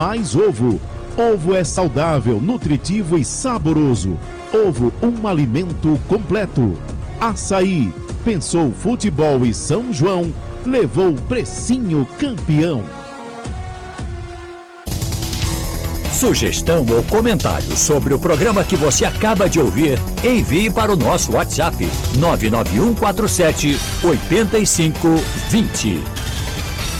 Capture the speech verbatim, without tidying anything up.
Mais ovo. Ovo é saudável, nutritivo e saboroso. Ovo, um alimento completo. Açaí. Pensou futebol e São João, levou precinho campeão. Sugestão ou comentário sobre o programa que você acaba de ouvir, envie para o nosso WhatsApp nove nove um quatro sete oito cinco dois zero.